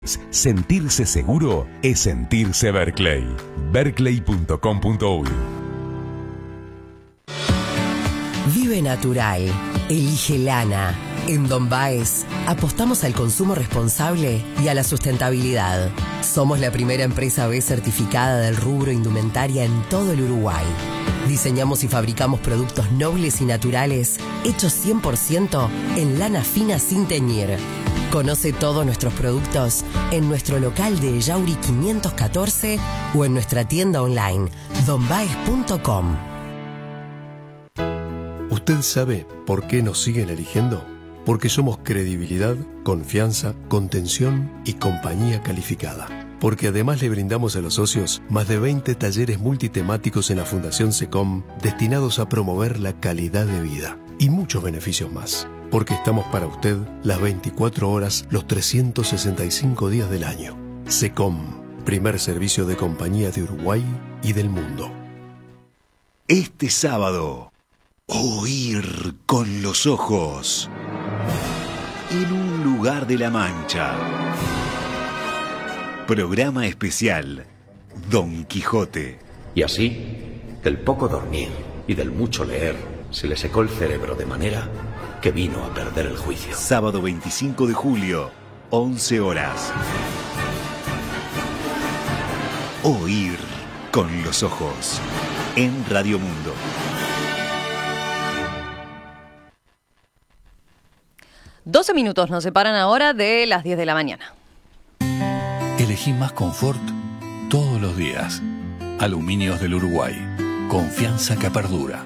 Sentirse seguro es sentirse Berkeley. Berkeley.com.uy. Vive natural. Elige lana. En Don Baez apostamos al consumo responsable y a la sustentabilidad. Somos la primera empresa B certificada del rubro indumentaria en todo el Uruguay. Diseñamos y fabricamos productos nobles y naturales hechos 100% en lana fina sin teñir. Conoce todos nuestros productos en nuestro local de Yauri 514 o en nuestra tienda online donbaez.com. ¿Usted sabe por qué nos siguen eligiendo? Porque somos credibilidad, confianza, contención y compañía calificada. Porque además le brindamos a los socios más de 20 talleres multitemáticos en la Fundación SECOM destinados a promover la calidad de vida y muchos beneficios más. Porque estamos para usted las 24 horas, los 365 días del año. SECOM, primer servicio de compañía de Uruguay y del mundo. Este sábado, oír con los ojos. En un lugar de la Mancha. Programa especial Don Quijote. Y así, del poco dormir y del mucho leer, se le secó el cerebro de manera que vino a perder el juicio. Sábado 25 de julio, 11 horas. Oír con los ojos. En Radio Mundo. Doce minutos nos separan ahora de las 10 de la mañana. Elegí más confort todos los días. Aluminios del Uruguay. Confianza que perdura.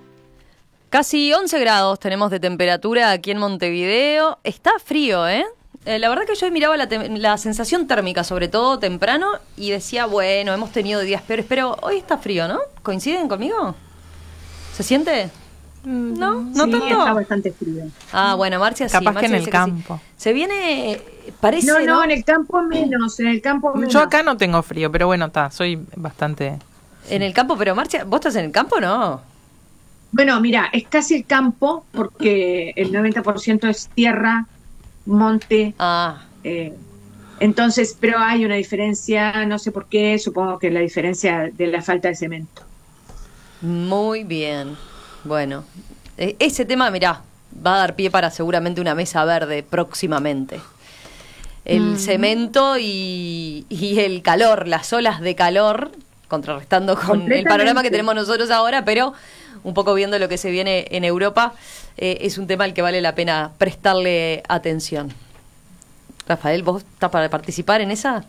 Casi 11 grados tenemos de temperatura aquí en Montevideo. Está frío, ¿eh? La verdad que yo miraba la sensación térmica, sobre todo temprano, y decía, bueno, hemos tenido días peores, pero hoy está frío, ¿no? ¿Coinciden conmigo? ¿Se siente? ¿No? ¿No sí, tanto? Está bastante frío. Ah, bueno, Marcia sí. Capaz Marcia que en el campo. Sí. Se viene, parece, No, en el campo menos, Yo acá no tengo frío, pero bueno, soy bastante... En el campo, pero Marcia, ¿vos estás en el campo o no? Bueno, mira, es casi el campo porque el 90% es tierra, monte. Entonces, pero hay una diferencia, no sé por qué, supongo que la diferencia de la falta de cemento. Muy bien. Bueno, ese tema, mirá, va a dar pie para seguramente una mesa verde próximamente. El cemento y el calor, las olas de calor, contrarrestando con el panorama que tenemos nosotros ahora, pero un poco viendo lo que se viene en Europa, es un tema al que vale la pena prestarle atención. Rafael, ¿vos estás para participar en esa?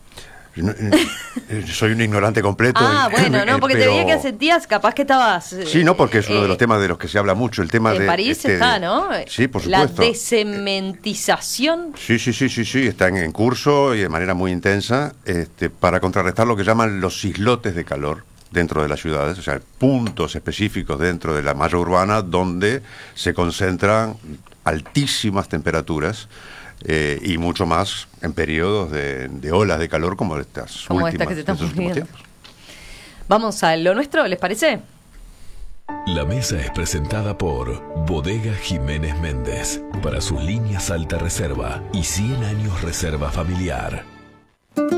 Soy un ignorante completo. Bueno, no, porque te veía que hace días capaz que estabas... Sí, no, porque es uno de los temas de los que se habla mucho, el tema en París está, ¿no? Sí, por supuesto. La descementización. Sí, está en curso y de manera muy intensa, para contrarrestar lo que llaman los islotes de calor dentro de las ciudades, o sea, puntos específicos dentro de la malla urbana donde se concentran altísimas temperaturas, y mucho más en periodos de olas de calor como estas últimas, que se están últimos tiempos. Vamos a lo nuestro, ¿les parece? La mesa es presentada por Bodega Jiménez Méndez para sus líneas alta reserva y 100 años reserva familiar.